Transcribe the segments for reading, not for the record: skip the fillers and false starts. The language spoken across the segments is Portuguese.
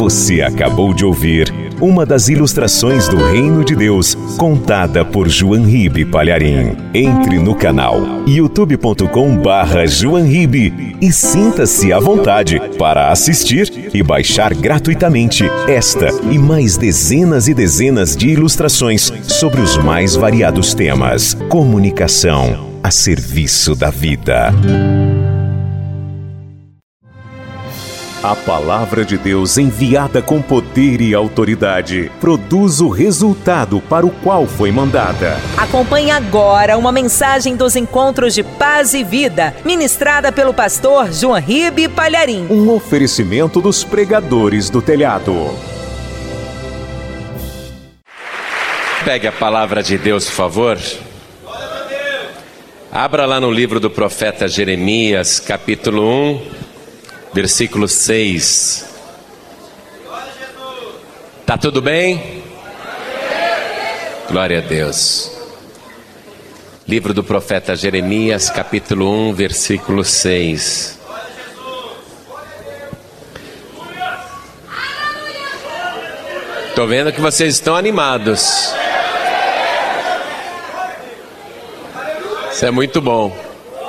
Você acabou de ouvir uma das ilustrações do Reino de Deus, contada por João Ribe Palharim. Entre no canal youtube.com/João Ribe e sinta-se à vontade para assistir e baixar gratuitamente esta e mais dezenas e dezenas de ilustrações sobre os mais variados temas. Comunicação a serviço da vida. A palavra de Deus, enviada com poder e autoridade, produz o resultado para o qual foi mandada. Acompanhe agora uma mensagem dos Encontros de Paz e Vida, ministrada pelo pastor João Ribe Palharim. Um oferecimento dos pregadores do telhado. Pegue a palavra de Deus, por favor. Abra lá no livro do profeta Jeremias, capítulo 1. Versículo 6. Tá tudo bem? Glória a Deus. Livro do profeta Jeremias, capítulo 1, versículo 6. Tô vendo que vocês estão animados. Isso é muito bom.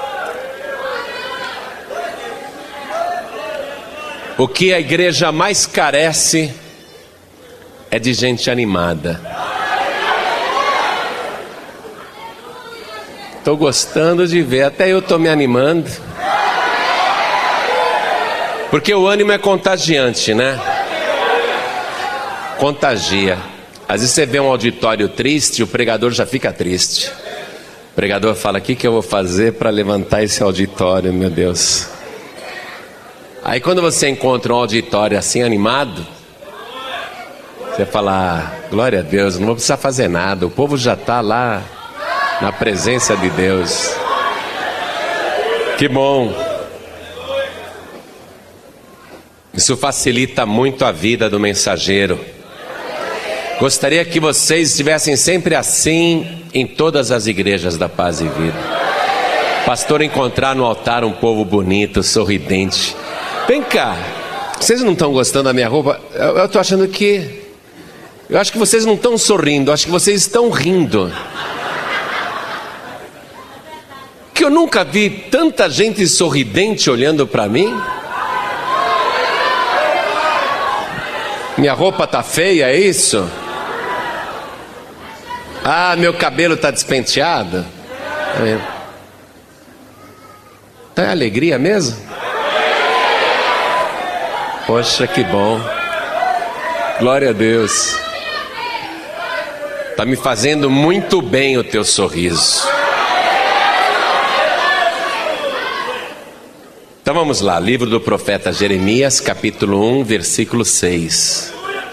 O que a igreja mais carece é de gente animada. Estou gostando de ver, até eu estou me animando. Porque o ânimo é contagiante, né? Contagia. Às vezes você vê um auditório triste, o pregador já fica triste. O pregador fala: o que eu vou fazer para levantar esse auditório, meu Deus? Aí quando você encontra um auditório assim animado, você fala: glória a Deus, não vou precisar fazer nada, o povo já está lá na presença de Deus. Que bom. Isso facilita muito a vida do mensageiro. Gostaria que vocês estivessem sempre assim em todas as igrejas da Paz e Vida. Pastor, encontrar no altar um povo bonito, sorridente. Vem cá, vocês não estão gostando da minha roupa? Eu estou achando que... Eu acho que vocês não estão sorrindo, acho que vocês estão rindo. Que eu nunca vi tanta gente sorridente olhando para mim. Minha roupa tá feia, é isso? Ah, meu cabelo tá despenteado. Tá alegria mesmo? Poxa, que bom. Glória a Deus. Tá me fazendo muito bem o teu sorriso. Então vamos lá, livro do profeta Jeremias, capítulo 1, versículo 6.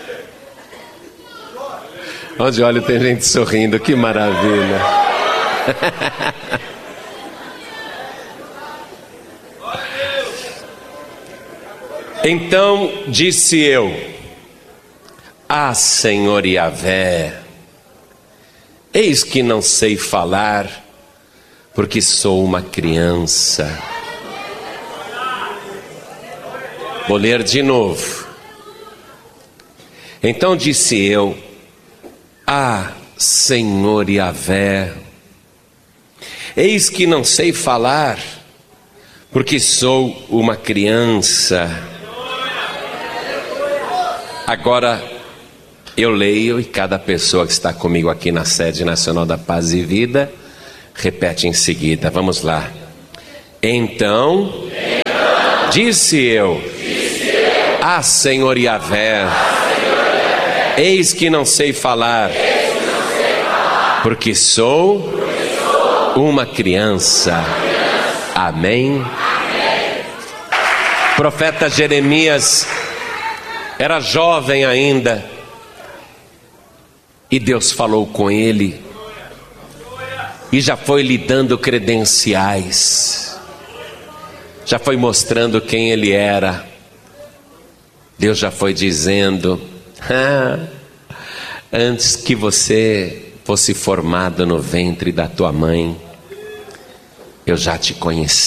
Onde olho tem gente sorrindo, que maravilha. Então disse eu: ah, Senhor Yahvé, eis que não sei falar, porque sou uma criança. Vou ler de novo. Então disse eu: ah, Senhor Yahvé, eis que não sei falar, porque sou uma criança. Agora eu leio e cada pessoa que está comigo aqui na sede nacional da Paz e Vida repete em seguida. Vamos lá. Então disse eu: ah, Senhor Yahvé, eis que não sei falar, porque sou uma criança. Amém. Profeta Jeremias era jovem ainda, e Deus falou com ele, e já foi lhe dando credenciais, já foi mostrando quem ele era. Deus já foi dizendo: antes que você fosse formado no ventre da tua mãe, eu já te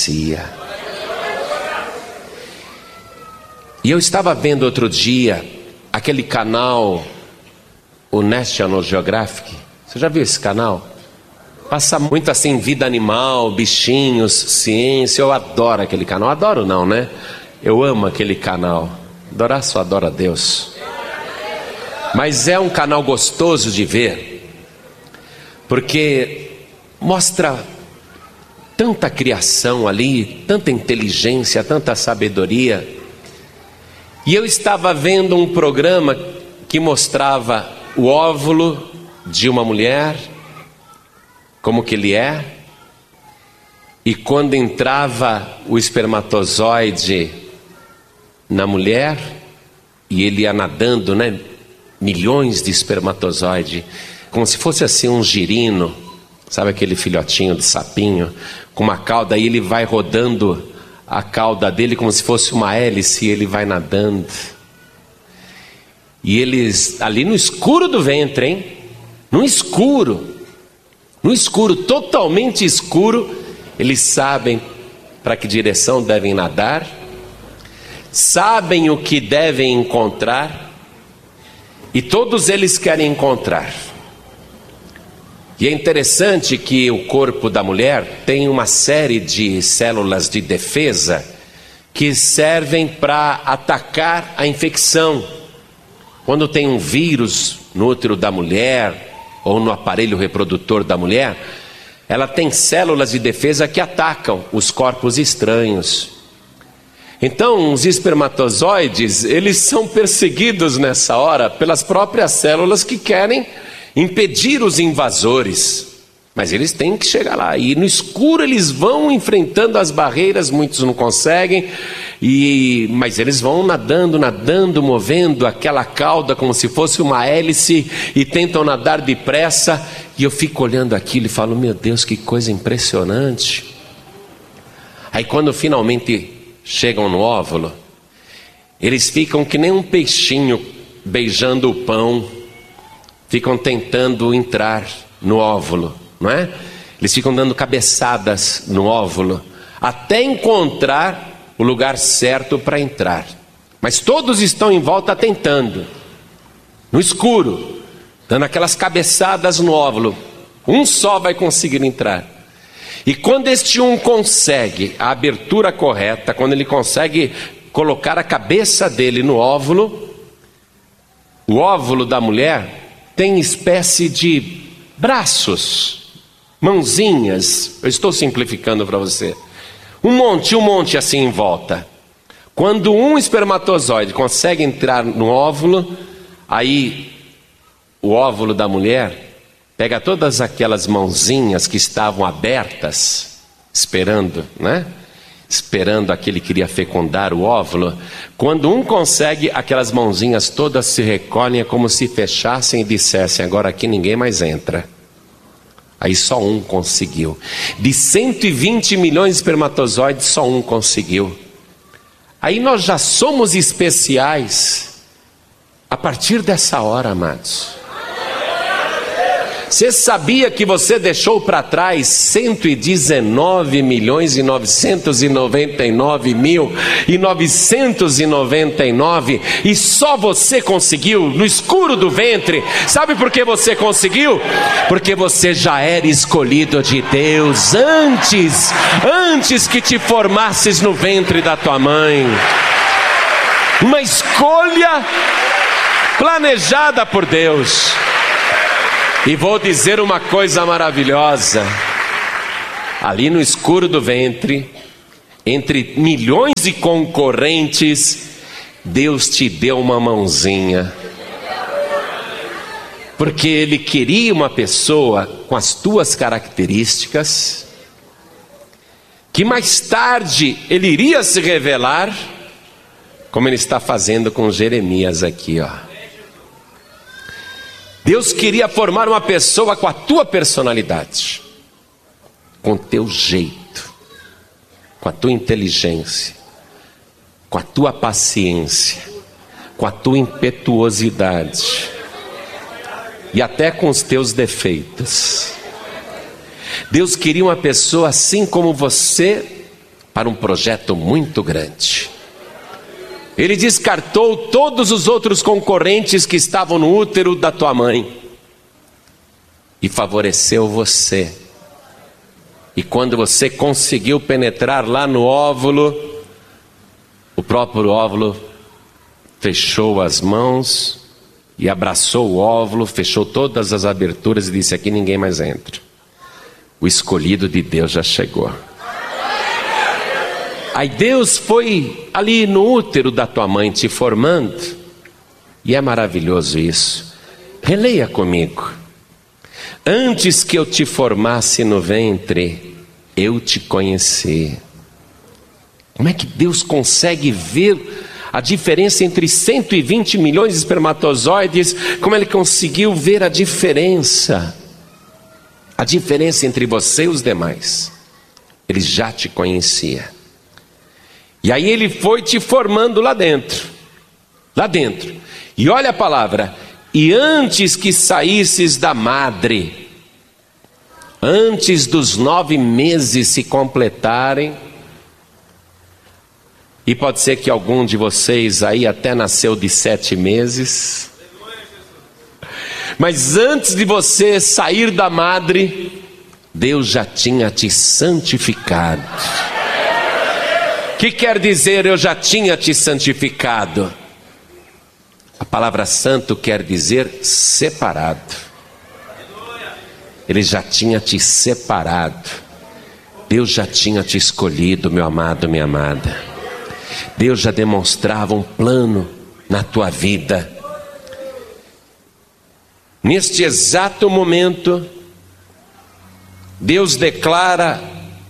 conhecia. E eu estava vendo outro dia aquele canal, o National Geographic. Você já viu esse canal? Passa muito assim, vida animal, bichinhos, ciência. Eu adoro aquele canal. Adoro não, né? Eu amo aquele canal. Adorar só adora a Deus. Mas é um canal gostoso de ver, porque mostra tanta criação ali, tanta inteligência, tanta sabedoria. E eu estava vendo um programa que mostrava o óvulo de uma mulher, como que ele é, e quando entrava o espermatozoide na mulher, e ele ia nadando, né? Milhões de espermatozoide, como se fosse assim um girino, sabe aquele filhotinho de sapinho, com uma cauda, e ele vai rodando a cauda dele como se fosse uma hélice, e ele vai nadando. E eles, ali no escuro do ventre, hein? No escuro, totalmente escuro, eles sabem para que direção devem nadar, sabem o que devem encontrar, e todos eles querem encontrar. E é interessante que o corpo da mulher tem uma série de células de defesa que servem para atacar a infecção. Quando tem um vírus no útero da mulher ou no aparelho reprodutor da mulher, ela tem células de defesa que atacam os corpos estranhos. Então, os espermatozoides, eles são perseguidos nessa hora pelas próprias células que querem impedir os invasores. Mas eles têm que chegar lá. E no escuro eles vão enfrentando as barreiras, muitos não conseguem. Mas eles vão nadando, movendo aquela cauda como se fosse uma hélice e tentam nadar depressa. E eu fico olhando aquilo e falo, meu Deus, que coisa impressionante. Aí quando finalmente chegam no óvulo, eles ficam que nem um peixinho beijando o pão, ficam tentando entrar no óvulo, não é? Eles ficam dando cabeçadas no óvulo, até encontrar o lugar certo para entrar. Mas todos estão em volta tentando, no escuro, dando aquelas cabeçadas no óvulo. Um só vai conseguir entrar. E quando este um consegue a abertura correta, quando ele consegue colocar a cabeça dele no óvulo, o óvulo da mulher tem espécie de braços, mãozinhas. Eu estou simplificando para você. Um monte assim em volta. Quando um espermatozoide consegue entrar no óvulo, aí o óvulo da mulher pega todas aquelas mãozinhas que estavam abertas, esperando, né? Esperando aquele que queria fecundar o óvulo. Quando um consegue, aquelas mãozinhas todas se recolhem, é como se fechassem e dissessem, agora aqui ninguém mais entra. Aí só um conseguiu. De 120 milhões de espermatozoides, só um conseguiu. Aí nós já somos especiais a partir dessa hora, amados. Você sabia que você deixou para trás 119 milhões e 999 mil e 999 e só você conseguiu no escuro do ventre? Sabe por que você conseguiu? Porque você já era escolhido de Deus antes que te formasses no ventre da tua mãe. Uma escolha planejada por Deus. E vou dizer uma coisa maravilhosa. Ali no escuro do ventre, entre milhões de concorrentes, Deus te deu uma mãozinha. Porque Ele queria uma pessoa com as tuas características, que mais tarde Ele iria se revelar, como Ele está fazendo com Jeremias aqui, ó. Deus queria formar uma pessoa com a tua personalidade, com o teu jeito, com a tua inteligência, com a tua paciência, com a tua impetuosidade e até com os teus defeitos. Deus queria uma pessoa assim como você para um projeto muito grande. Ele descartou todos os outros concorrentes que estavam no útero da tua mãe e favoreceu você. E quando você conseguiu penetrar lá no óvulo, o próprio óvulo fechou as mãos e abraçou o óvulo, fechou todas as aberturas e disse: aqui ninguém mais entra. O escolhido de Deus já chegou. Aí Deus foi ali no útero da tua mãe te formando. E é maravilhoso isso. Releia comigo. Antes que eu te formasse no ventre, eu te conheci. Como é que Deus consegue ver a diferença entre 120 milhões de espermatozoides? Como Ele conseguiu ver a diferença? A diferença entre você e os demais. Ele já te conhecia. E aí Ele foi te formando lá dentro. Lá dentro. E olha a palavra. E antes que saísses da madre, antes dos 9 meses se completarem, e pode ser que algum de vocês aí até nasceu de 7 meses, mas antes de você sair da madre, Deus já tinha te santificado. O que quer dizer eu já tinha te santificado? A palavra santo quer dizer separado. Ele já tinha te separado. Deus já tinha te escolhido, meu amado, minha amada. Deus já demonstrava um plano na tua vida. Neste exato momento, Deus declara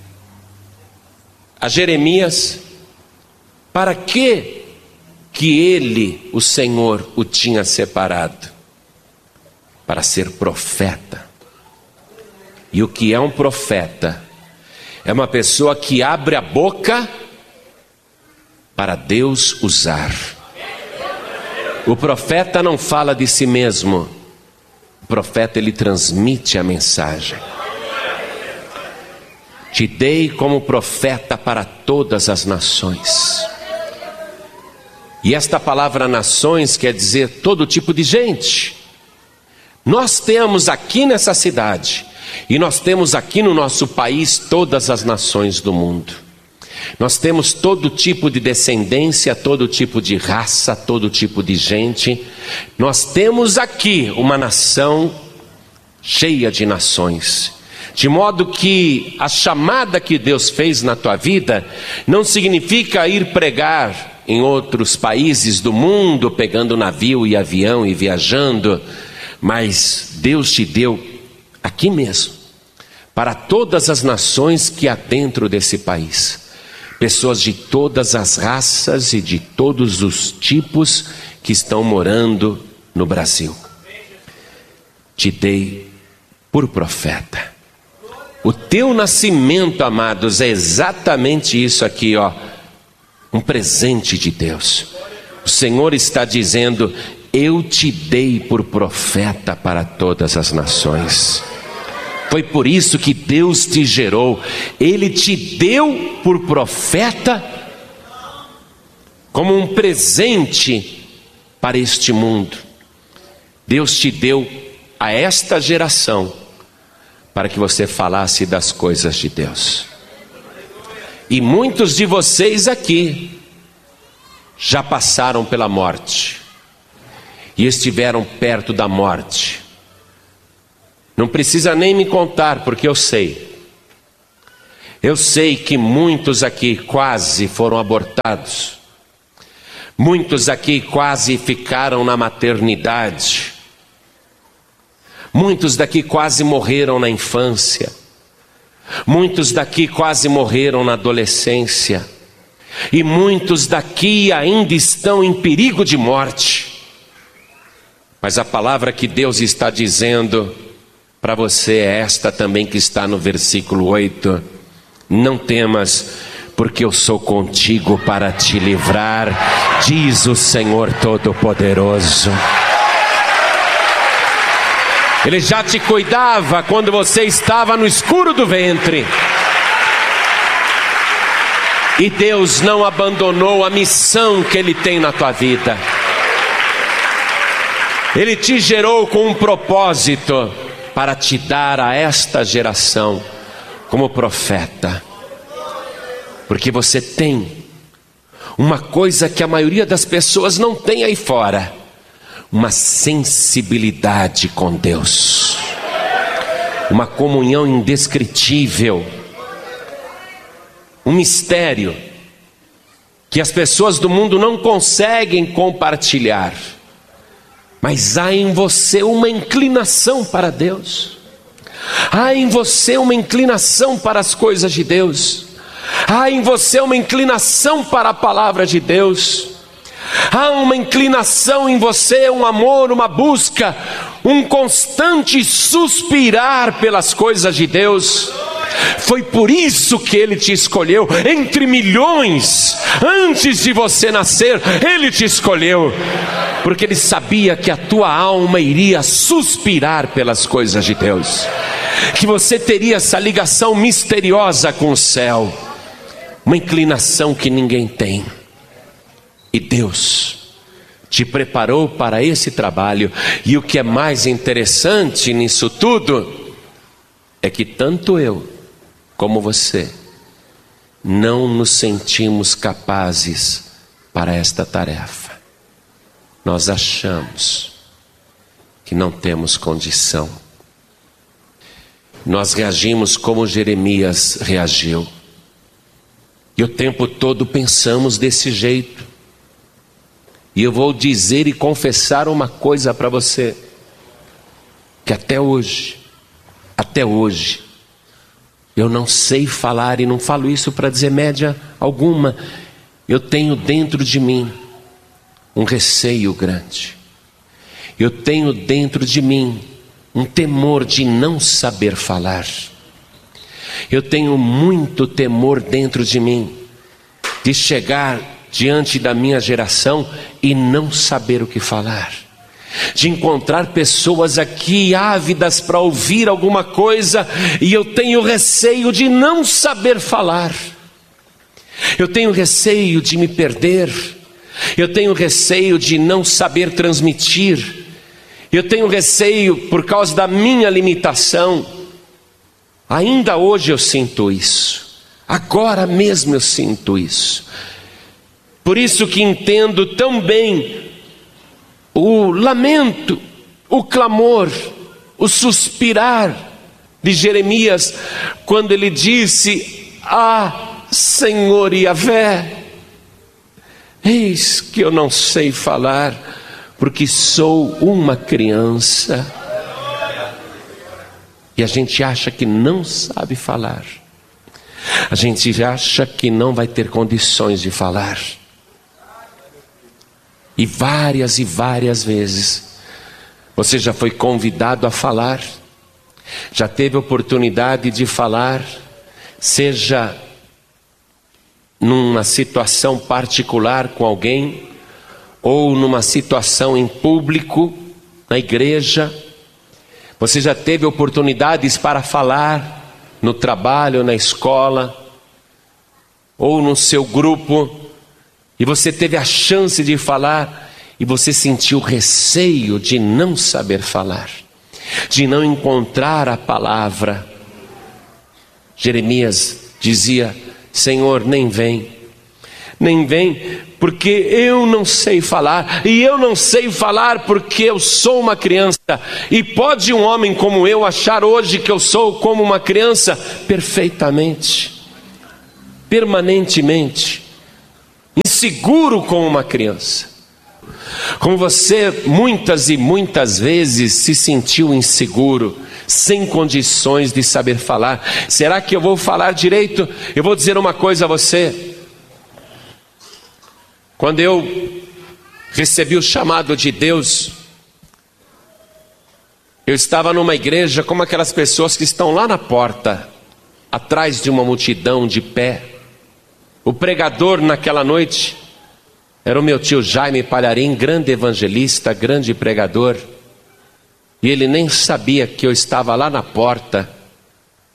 a Jeremias para que ele, o Senhor, o tinha separado. Para ser profeta. E o que é um profeta? É uma pessoa que abre a boca para Deus usar. O profeta não fala de si mesmo. O profeta, ele transmite a mensagem. Te dei como profeta para todas as nações. E esta palavra nações quer dizer todo tipo de gente. Nós temos aqui nessa cidade, e nós temos aqui no nosso país todas as nações do mundo. Nós temos todo tipo de descendência, todo tipo de raça, todo tipo de gente. Nós temos aqui uma nação cheia de nações. De modo que a chamada que Deus fez na tua vida não significa ir pregar em outros países do mundo, pegando navio e avião e viajando, mas Deus te deu aqui mesmo, para todas as nações que há dentro desse país. Pessoas de todas as raças e de todos os tipos que estão morando no Brasil. Te dei por profeta. O teu nascimento, amados, é exatamente isso aqui, ó. Um presente de Deus. O Senhor está dizendo: eu te dei por profeta para todas as nações. Foi por isso que Deus te gerou. Ele te deu por profeta como um presente para este mundo. Deus te deu a esta geração para que você falasse das coisas de Deus. E muitos de vocês aqui já passaram pela morte e estiveram perto da morte. Não precisa nem me contar, porque eu sei. Eu sei que muitos aqui quase foram abortados. Muitos aqui quase ficaram na maternidade. Muitos daqui quase morreram na infância. Muitos daqui quase morreram na adolescência. E muitos daqui ainda estão em perigo de morte. Mas a palavra que Deus está dizendo para você é esta também, que está no versículo 8. Não temas, porque eu sou contigo para te livrar, diz o Senhor Todo-Poderoso. Ele já te cuidava quando você estava no escuro do ventre. E Deus não abandonou a missão que Ele tem na tua vida. Ele te gerou com um propósito para te dar a esta geração como profeta. Porque você tem uma coisa que a maioria das pessoas não tem aí fora: uma sensibilidade com Deus, uma comunhão indescritível, um mistério que as pessoas do mundo não conseguem compartilhar. Mas há em você uma inclinação para Deus, há em você uma inclinação para as coisas de Deus, há em você uma inclinação para a palavra de Deus, há uma inclinação em você, um amor, uma busca, um constante suspirar pelas coisas de Deus. Foi por isso que Ele te escolheu entre milhões. Antes de você nascer, Ele te escolheu, porque Ele sabia que a tua alma iria suspirar pelas coisas de Deus, que você teria essa ligação misteriosa com o céu, uma inclinação que ninguém tem. E Deus te preparou para esse trabalho. E o que é mais interessante nisso tudo é que tanto eu como você não nos sentimos capazes para esta tarefa. Nós achamos que não temos condição. Nós reagimos como Jeremias reagiu. E o tempo todo pensamos desse jeito. E eu vou dizer e confessar uma coisa para você, que até hoje, eu não sei falar, e não falo isso para dizer média alguma. Eu tenho dentro de mim um receio grande. Eu tenho dentro de mim um temor de não saber falar. Eu tenho muito temor dentro de mim de chegar diante da minha geração e não saber o que falar, de encontrar pessoas aqui ávidas para ouvir alguma coisa e eu tenho receio de não saber falar. Eu tenho receio de me perder. Eu tenho receio de não saber transmitir. Eu tenho receio por causa da minha limitação. Ainda hoje eu sinto isso. Agora mesmo eu sinto isso. Por isso que entendo tão bem o lamento, o clamor, o suspirar de Jeremias, quando ele disse: Ah, Senhor Yahvé, eis que eu não sei falar, porque sou uma criança. E a gente acha que não sabe falar. A gente acha que não vai ter condições de falar. E várias vezes você já foi convidado a falar, já teve oportunidade de falar, seja numa situação particular com alguém, ou numa situação em público, na igreja. Você já teve oportunidades para falar no trabalho, na escola, ou no seu grupo, e você teve a chance de falar, e você sentiu receio de não saber falar, de não encontrar a palavra. Jeremias dizia: Senhor, nem vem, porque eu não sei falar, e eu não sei falar porque eu sou uma criança. E pode um homem como eu achar hoje que eu sou como uma criança? Perfeitamente, permanentemente, inseguro como uma criança. Como você muitas e muitas vezes se sentiu inseguro, sem condições de saber falar. Será que eu vou falar direito? Eu vou dizer uma coisa a você. Quando eu recebi o chamado de Deus, eu estava numa igreja como aquelas pessoas que estão lá na porta, atrás de uma multidão de pé. O pregador naquela noite era o meu tio Jaime Palharim, grande evangelista, grande pregador. E ele nem sabia que eu estava lá na porta,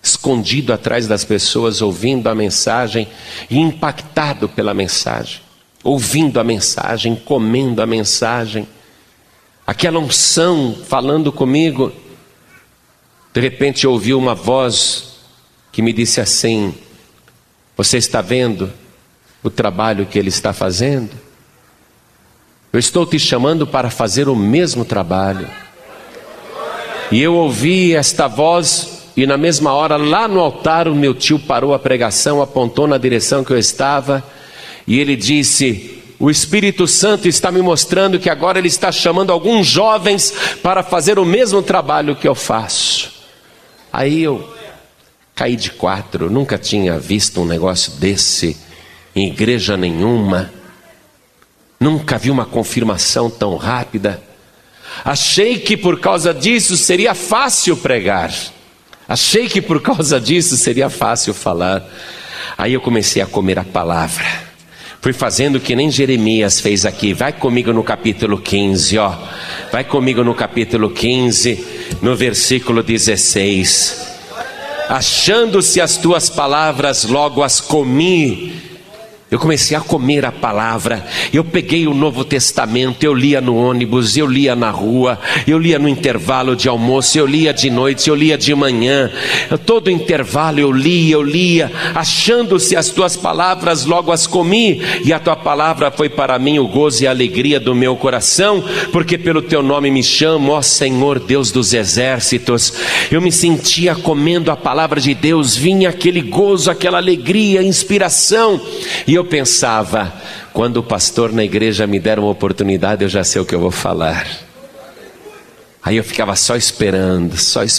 escondido atrás das pessoas, ouvindo a mensagem e impactado pela mensagem, ouvindo a mensagem, comendo a mensagem, aquela unção falando comigo. De repente eu ouvi uma voz que me disse assim: você está vendo o trabalho que ele está fazendo? Eu estou te chamando para fazer o mesmo trabalho. E eu ouvi esta voz, e na mesma hora, lá no altar, o meu tio parou a pregação, apontou na direção que eu estava, e ele disse: o Espírito Santo está me mostrando que agora ele está chamando alguns jovens para fazer o mesmo trabalho que eu faço. Aí eu caí de quatro, nunca tinha visto um negócio desse em igreja nenhuma, nunca vi uma confirmação tão rápida. Achei que por causa disso seria fácil pregar, achei que por causa disso seria fácil falar. Aí eu comecei a comer a palavra, fui fazendo que nem Jeremias fez aqui. Vai comigo no capítulo 15, ó. Vai comigo no capítulo 15, no versículo 16. Achando-se as tuas palavras, logo as comi. Eu comecei a comer a palavra. Eu peguei o Novo Testamento, eu lia no ônibus, eu lia na rua, eu lia no intervalo de almoço, eu lia de noite, eu lia de manhã. Todo intervalo eu lia. Achando-se as tuas palavras, logo as comi. E a tua palavra foi para mim o gozo e a alegria do meu coração, porque pelo teu nome me chamo, ó Senhor Deus dos exércitos. Eu me sentia comendo a palavra de Deus, vinha aquele gozo, aquela alegria, inspiração. E eu pensava: quando o pastor na igreja me der uma oportunidade, eu já sei o que eu vou falar. Aí eu ficava só esperando,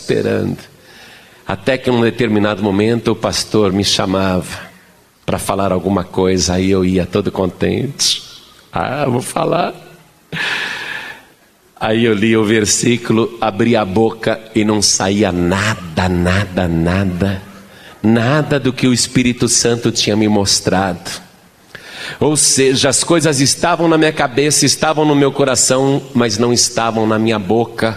até que em um determinado momento o pastor me chamava para falar alguma coisa. Aí eu ia todo contente: vou falar. Aí eu li o versículo, abri a boca e não saía nada do que o Espírito Santo tinha me mostrado. Ou seja, as coisas estavam na minha cabeça, estavam no meu coração, mas não estavam na minha boca.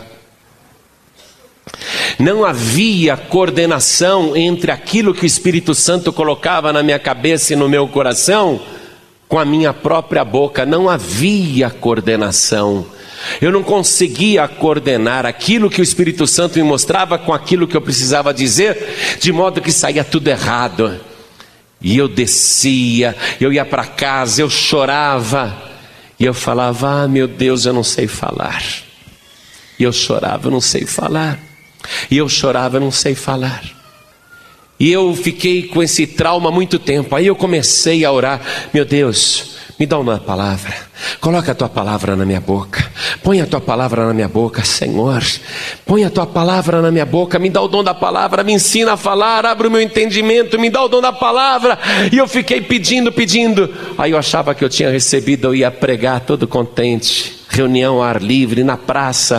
Não havia coordenação entre aquilo que o Espírito Santo colocava na minha cabeça e no meu coração com a minha própria boca. Não havia coordenação. Eu não conseguia coordenar aquilo que o Espírito Santo me mostrava com aquilo que eu precisava dizer, de modo que saía tudo errado. E eu descia, eu ia para casa, eu chorava, e eu falava: meu Deus, eu não sei falar. E eu chorava: eu não sei falar. E eu chorava: eu não sei falar. E eu fiquei com esse trauma há muito tempo. Aí eu comecei a orar: meu Deus, me dá uma palavra, coloca a tua palavra na minha boca, põe a tua palavra na minha boca, Senhor, põe a tua palavra na minha boca, me dá o dom da palavra, me ensina a falar, abre o meu entendimento, me dá o dom da palavra. E eu fiquei pedindo, aí eu achava que eu tinha recebido, eu ia pregar todo contente, reunião ao ar livre, na praça,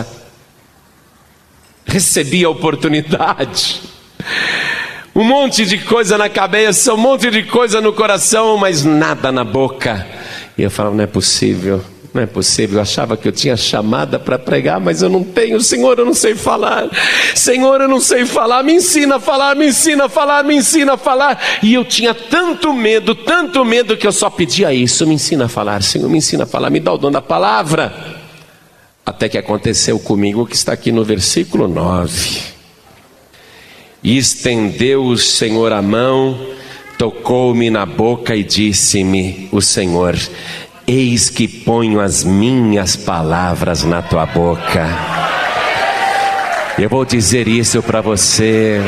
recebi a oportunidade, um monte de coisa na cabeça, um monte de coisa no coração, mas nada na boca. E eu falava: não é possível, eu achava que eu tinha chamada para pregar, mas eu não tenho. Senhor, eu não sei falar, Senhor, eu não sei falar, me ensina a falar, me ensina a falar, me ensina a falar. E eu tinha tanto medo que eu só pedia isso: me ensina a falar, Senhor, me ensina a falar, me dá o dom da palavra. Até que aconteceu comigo o que está aqui no versículo 9. E estendeu o Senhor a mão, tocou-me na boca e disse-me o Senhor: eis que ponho as minhas palavras na tua boca. Eu vou dizer isso para você.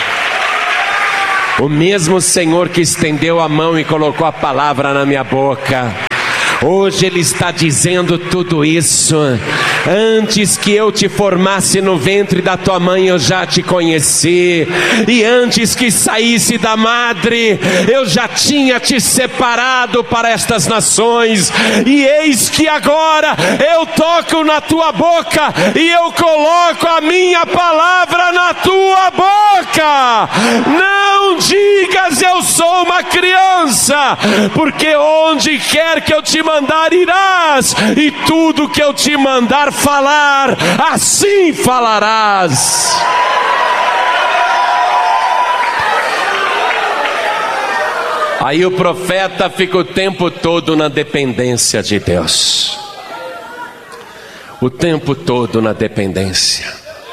O mesmo Senhor que estendeu a mão e colocou a palavra na minha boca, hoje Ele está dizendo tudo isso. Antes que eu te formasse no ventre da tua mãe, eu já te conheci. E antes que saísse da madre, eu já tinha te separado para estas nações. E eis que agora eu toco na tua boca e eu coloco a minha palavra na tua boca. Não digas: eu sou uma criança, porque onde quer que eu te mandar irás, e tudo que eu te mandar falar, assim falarás. Aí o profeta fica o tempo todo na dependência de Deus. O tempo todo na dependência.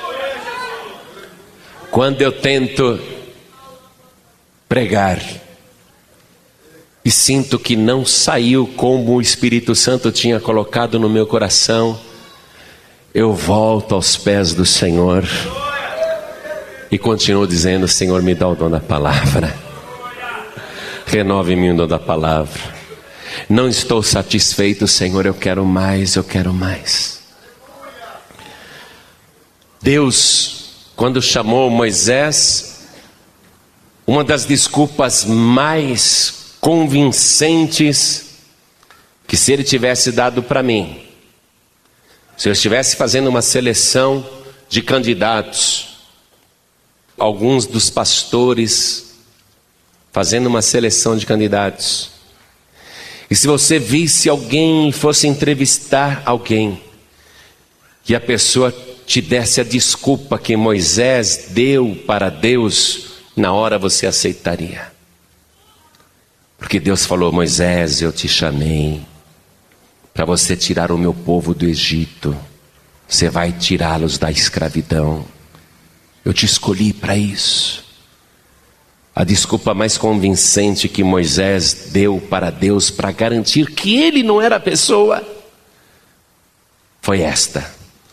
Quando eu tento pregar e sinto que não saiu como o Espírito Santo tinha colocado no meu coração, eu volto aos pés do Senhor e continuo dizendo: Senhor, me dá o dom da palavra. Renove em mim o dom da palavra. Não estou satisfeito, Senhor, eu quero mais, eu quero mais. Deus, quando chamou Moisés, uma das desculpas mais convincentes, que se ele tivesse dado para mim, se eu estivesse fazendo uma seleção de candidatos, alguns dos pastores fazendo uma seleção de candidatos, e se você visse alguém e fosse entrevistar alguém, e a pessoa te desse a desculpa que Moisés deu para Deus, na hora você aceitaria. Porque Deus falou: Moisés, eu te chamei para você tirar o meu povo do Egito. Você vai tirá-los da escravidão. Eu te escolhi para isso. A desculpa mais convincente que Moisés deu para Deus para garantir que ele não era a pessoa foi esta: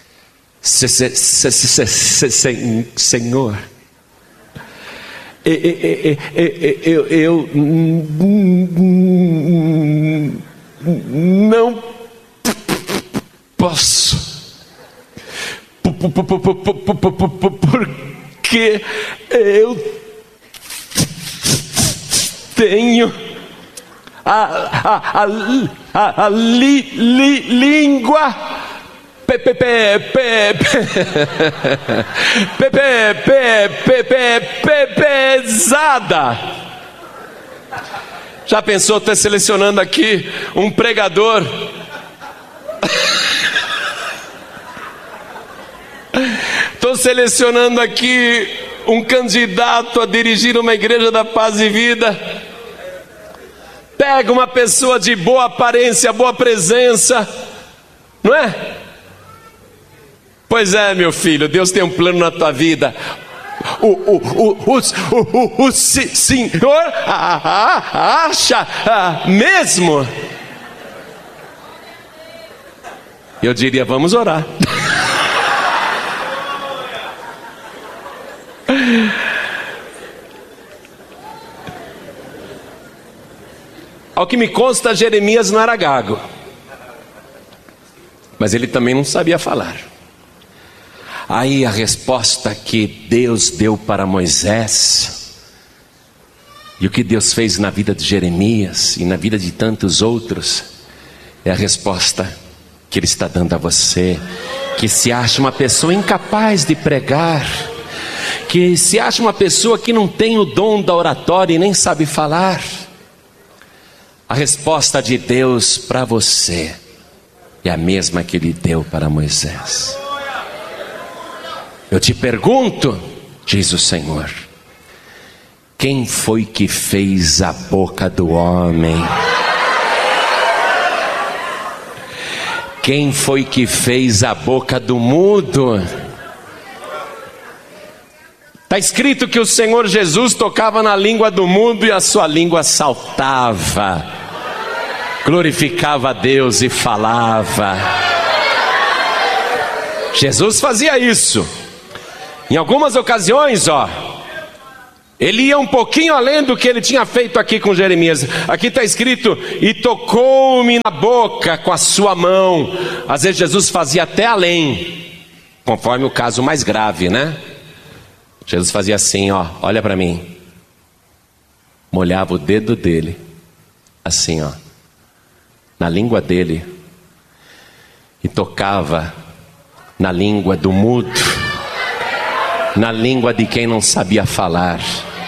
Senhor, eu não posso, porque eu tenho a língua pesada. Já pensou, estou selecionando aqui um pregador? Estou selecionando aqui um candidato a dirigir uma igreja da Paz e Vida. Pega uma pessoa de boa aparência, boa presença, não é? Pois é, meu filho, Deus tem um plano na tua vida. O Senhor acha mesmo? Eu diria: vamos orar. Ao que me consta, Jeremias não era gago, mas ele também não sabia falar. Aí a resposta que Deus deu para Moisés, e o que Deus fez na vida de Jeremias e na vida de tantos outros, é a resposta que Ele está dando a você, que se acha uma pessoa incapaz de pregar, que se acha uma pessoa que não tem o dom da oratória e nem sabe falar. A resposta de Deus para você é a mesma que Ele deu para Moisés. Eu te pergunto, diz o Senhor, quem foi que fez a boca do homem? Quem foi que fez a boca do mudo? Está escrito que o Senhor Jesus tocava na língua do mundo e a sua língua saltava, glorificava a Deus e falava. Jesus fazia isso. Em algumas ocasiões, ele ia um pouquinho além do que ele tinha feito aqui com Jeremias. Aqui está escrito: e tocou-me na boca com a sua mão. Às vezes Jesus fazia até além, conforme o caso mais grave, né? Jesus fazia assim, olha para mim. Molhava o dedo dele, assim, na língua dele, e tocava na língua do mudo, na língua de quem não sabia falar.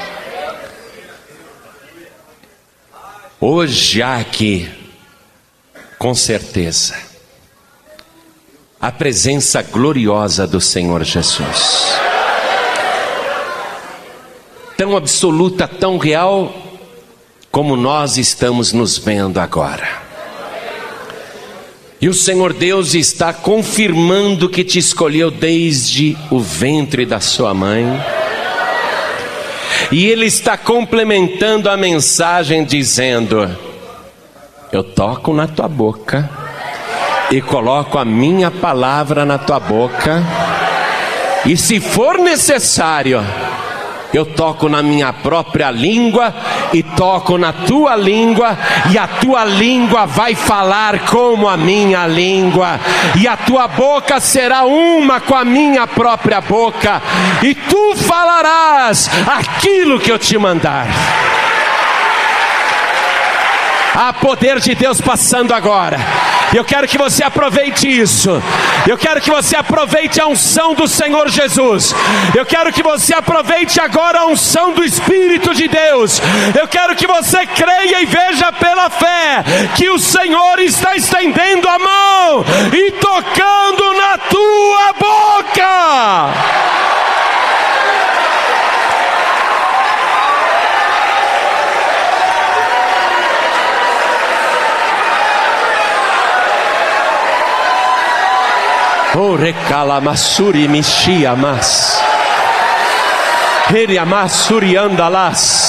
Hoje há aqui, com certeza, a presença gloriosa do Senhor Jesus, tão absoluta, tão real, como nós estamos nos vendo agora. E o Senhor Deus está confirmando que te escolheu desde o ventre da sua mãe. E Ele está complementando a mensagem dizendo: eu toco na tua boca e coloco a minha palavra na tua boca. E se for necessário, eu toco na minha própria língua e toco na tua língua, e a tua língua vai falar como a minha língua, e a tua boca será uma com a minha própria boca, e tu falarás aquilo que eu te mandar. Há poder de Deus passando agora. Eu quero que você aproveite isso. Eu quero que você aproveite a unção do Senhor Jesus. Eu quero que você aproveite agora a unção do Espírito de Deus. Eu quero que você creia e veja pela fé que o Senhor está estendendo a mão e tocando na tua boca. Oh, recalamassuri mixiamas, heriamassuri andalas.